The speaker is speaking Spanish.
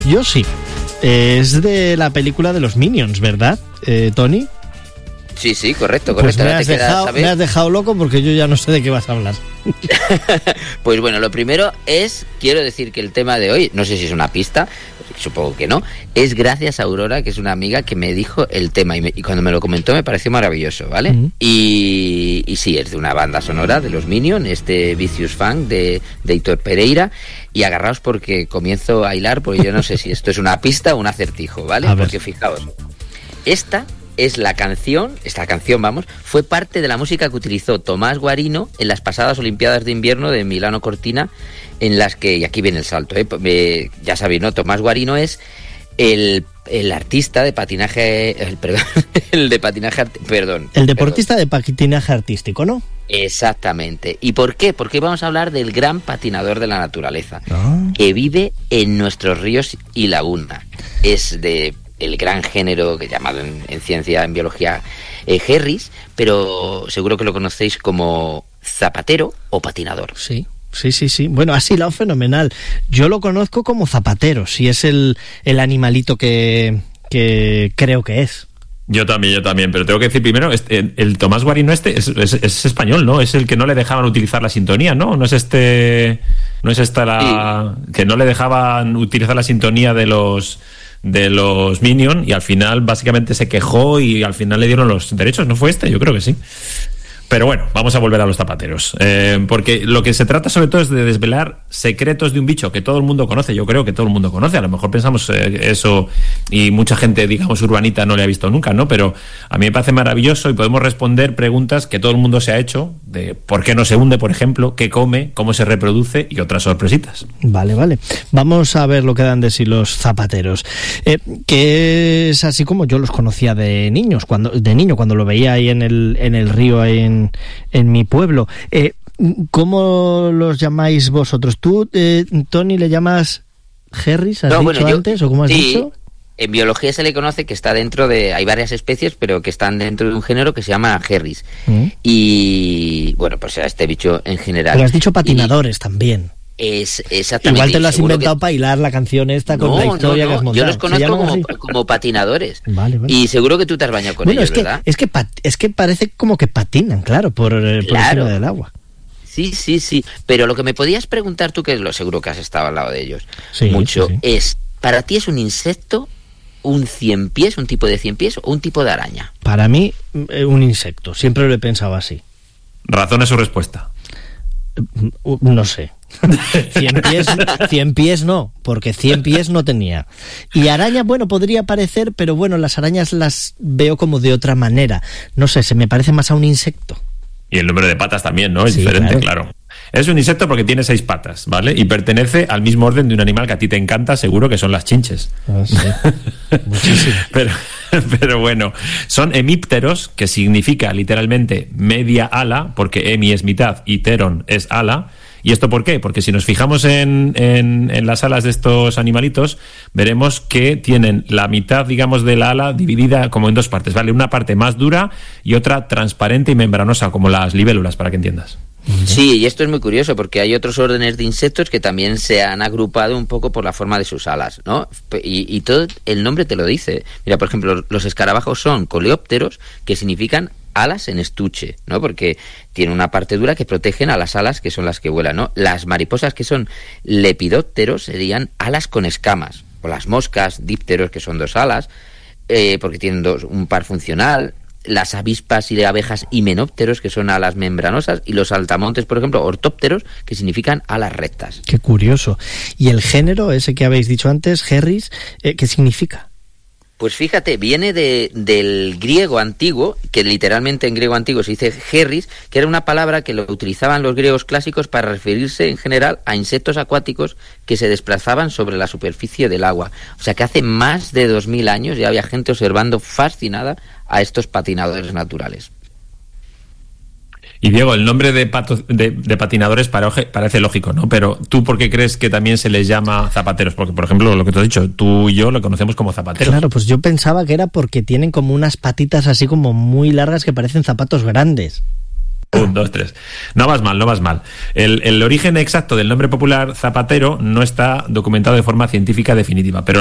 Yo sí. Es de la película de los Minions, ¿verdad, Tony? Sí, correcto. Pues me has dejado loco porque yo ya no sé de qué vas a hablar. Pues bueno, lo primero es, quiero decir que el tema de hoy, no sé si es una pista, supongo que no, es gracias a Aurora, que es una amiga que me dijo el tema y cuando me lo comentó me pareció maravilloso, ¿vale? Uh-huh. Y sí, es de una banda sonora de los Minions, Vicious Funk de Heitor Pereira, y agarraos porque comienzo a hilar, porque yo no sé si esto es una pista o un acertijo, ¿vale? Porque fijaos, esta canción, fue parte de la música que utilizó Tomás Guarino en las pasadas Olimpiadas de Invierno de Milano Cortina, en las que, y aquí viene el salto, ya sabéis, ¿no? Tomás Guarino es el artista de patinaje, el deportista de patinaje artístico, ¿no? Exactamente. ¿Y por qué? Porque vamos a hablar del gran patinador de la naturaleza, que vive en nuestros ríos y lagunas. Es de el gran género que llamado en ciencia, en biología, Herris, pero seguro que lo conocéis como zapatero o patinador. Sí. Bueno, has hilado fenomenal. Yo lo conozco como zapatero, si es el animalito que creo que es. Yo también, pero tengo que decir primero, el Tomás Guarino es español, ¿no? Es el que no le dejaban utilizar la sintonía, ¿no? No es que no le dejaban utilizar la sintonía de los Minions, y al final básicamente se quejó y al final le dieron los derechos. ¿No fue Yo creo que sí. Pero bueno, vamos a volver a los zapateros, porque lo que se trata sobre todo es de desvelar secretos de un bicho que todo el mundo conoce. Yo creo que todo el mundo conoce, a lo mejor pensamos eso y mucha gente, digamos, urbanita no le ha visto nunca, ¿no? Pero a mí me parece maravilloso y podemos responder preguntas que todo el mundo se ha hecho, de por qué no se hunde, por ejemplo, qué come, cómo se reproduce y otras sorpresitas. Vale. Vamos a ver lo que dan de sí los zapateros, que es así como yo los conocía de niño, cuando lo veía ahí en el río, ahí en mi pueblo. ¿Cómo los llamáis vosotros? ¿Tú, Tony, le llamas Herris, has dicho antes, o cómo has dicho? En biología se le conoce que está dentro de... Hay varias especies, pero que están dentro de un género que se llama Herris. Y, bueno, pues a este bicho en general. Pero has dicho patinadores también. Es exactamente. Igual te lo has inventado para hilar la canción esta con la historia que has montado. Yo los conozco como patinadores. Vale. Y seguro que tú te has bañado con ellos, ¿verdad? Es que parece como que patinan, claro, por encima del agua. Sí. Pero lo que me podías preguntar tú, que lo seguro que has estado al lado de ellos mucho, es, ¿para ti es un insecto, un 100 pies, un tipo de 100 pies o un tipo de araña? Para mí, un insecto. Siempre lo he pensado así. ¿Razón es su respuesta? No sé. 100 pies no, porque 100 pies no tenía. Y araña, bueno, podría parecer, pero bueno, las arañas las veo como de otra manera. No sé, se me parece más a un insecto. Y el número de patas también, ¿no? Es diferente, claro. Es un insecto porque tiene 6 patas, ¿vale? Y pertenece al mismo orden de un animal que a ti te encanta, seguro, que son las chinches. Sí. Muchísimo. Pero bueno, son hemípteros, que significa literalmente media ala, porque hemi es mitad y pteron es ala. ¿Y esto por qué? Porque si nos fijamos en las alas de estos animalitos, veremos que tienen la mitad, digamos, de la ala dividida como en 2 partes, ¿vale? Una parte más dura y otra transparente y membranosa, como las libélulas, para que entiendas. Sí, y esto es muy curioso porque hay otros órdenes de insectos que también se han agrupado un poco por la forma de sus alas, ¿no? Y todo el nombre te lo dice. Mira, por ejemplo, los escarabajos son coleópteros, que significan alas en estuche, ¿no? Porque tiene una parte dura que protegen a las alas, que son las que vuelan, ¿no? Las mariposas, que son lepidópteros, serían alas con escamas. O las moscas, dípteros, que son 2 alas, porque tienen un par funcional. Las avispas y abejas himenópteros, que son alas membranosas, y los saltamontes, por ejemplo, ortópteros, que significan alas rectas. Qué curioso. ¿Y el género, ese que habéis dicho antes, Herris, qué significa? Pues fíjate, viene del griego antiguo, que literalmente en griego antiguo se dice Herris, que era una palabra que lo utilizaban los griegos clásicos para referirse en general a insectos acuáticos que se desplazaban sobre la superficie del agua. O sea que hace más de 2000 años ya había gente observando fascinada a estos patinadores naturales. Y Diego, el nombre de patinadores parece lógico, ¿no? Pero ¿tú por qué crees que también se les llama zapateros? Porque, por ejemplo, lo que te has dicho, tú y yo lo conocemos como zapateros. Claro, pues yo pensaba que era porque tienen como unas patitas así como muy largas que parecen zapatos grandes. 1, 2, 3. No vas mal. El origen exacto del nombre popular zapatero no está documentado de forma científica definitiva, pero